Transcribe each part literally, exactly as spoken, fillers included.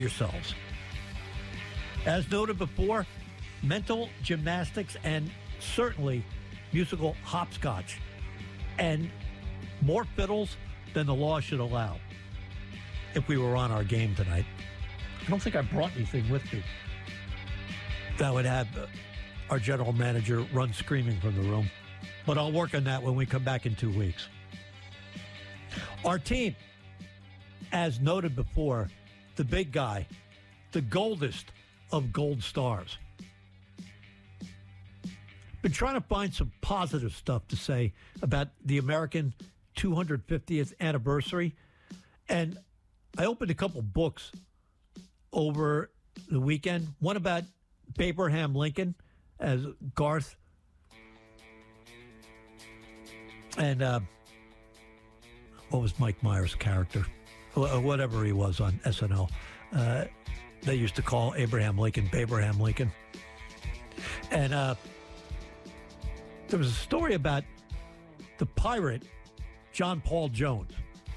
yourselves. As noted before, mental gymnastics and certainly musical hopscotch and more fiddles than the law should allow if we were on our game tonight. I don't think I brought anything with me that would have our general manager run screaming from the room. But I'll work on that when we come back in two weeks. Our team, as noted before, the big guy, the goldest of gold stars. Been trying to find some positive stuff to say about the American two hundred fiftieth anniversary. And I opened a couple books over the weekend. One about Abraham Lincoln, as Garth and uh, what was Mike Myers' character? Whatever he was on S N L. Uh, they used to call Abraham Lincoln Abraham Lincoln. And uh, there was a story about the pirate John Paul Jones.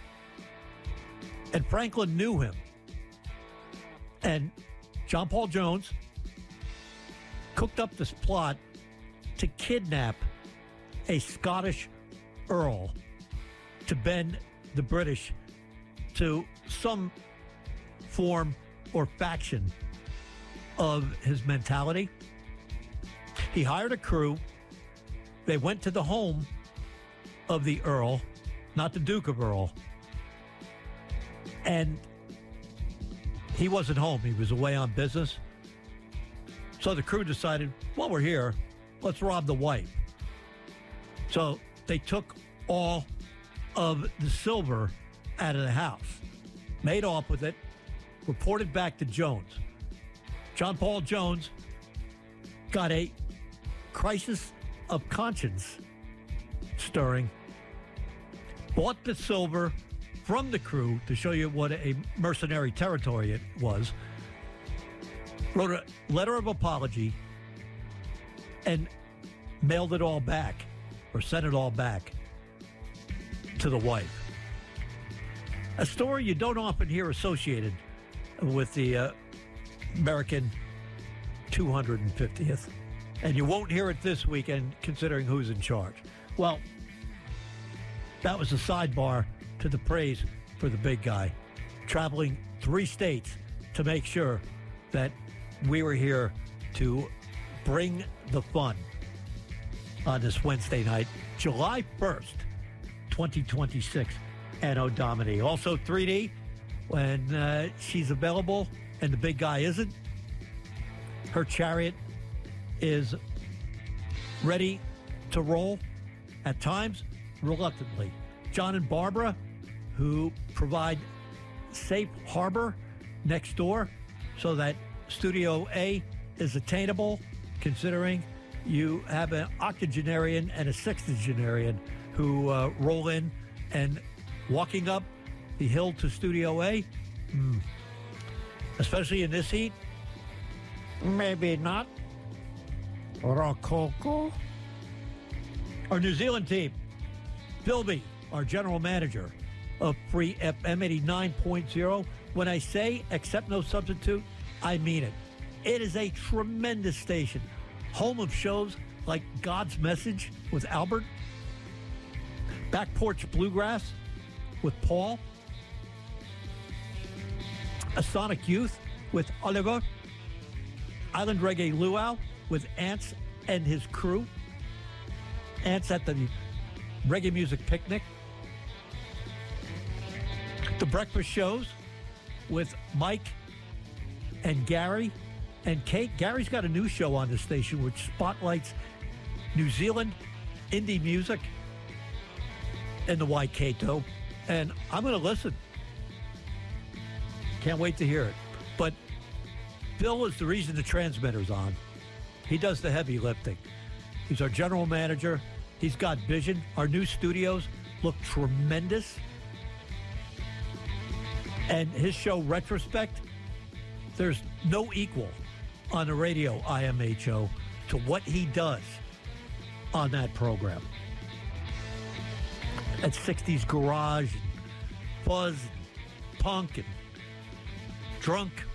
And Franklin knew him. And John Paul Jones cooked up this plot to kidnap a Scottish earl to bend the British to some form or faction of his mentality. He hired a crew. They went to the home of the Earl, not the Duke of Earl. And he wasn't home. He was away on business. So the crew decided, well, we're here. Let's rob the wife. So they took all of the silver out of the house, made off with it, reported back to Jones. John Paul Jones got a crisis of conscience stirring, bought the silver from the crew to show you what a mercenary territory it was, wrote a letter of apology, and mailed it all back, or sent it all back to the wife. A story you don't often hear associated with the uh, American two hundred fiftieth. And you won't hear it this weekend, considering who's in charge. Well, that was a sidebar to the praise for the big guy, traveling three states to make sure that we were here to bring the fun on this Wednesday night, July first, twenty twenty-six, Anno Domini. Also three D, when uh, she's available and the big guy isn't, her chariot is ready to roll, at times reluctantly. John and Barbara, who provide safe harbor next door so that Studio A is attainable, considering you have an octogenarian and a sexagenarian who uh, roll in, and walking up the hill to Studio A, mm, especially in this heat, maybe not. Rococo. Our New Zealand team, Philby, our general manager of Free F M eighty-nine point oh. When I say accept no substitute, I mean it. It is a tremendous station. Home of shows like God's Message with Albert, Back Porch Bluegrass with Paul, A Sonic Youth with Oliver, Island Reggae Luau with Ants and his crew, Ants at the Reggae Music Picnic, The Breakfast Shows with Mike and Gary and Kate. Gary's got a new show on the station which spotlights New Zealand indie music in the Waikato, and I'm going to listen. Can't wait to hear it. But Bill is the reason the transmitter's on. He does the heavy lifting. He's our general manager. He's got vision. Our new studios look tremendous. And his show, Retrospect, there's no equal on the radio, I M H O, to what he does on that program. That sixties garage, and fuzz, and punk, and drunk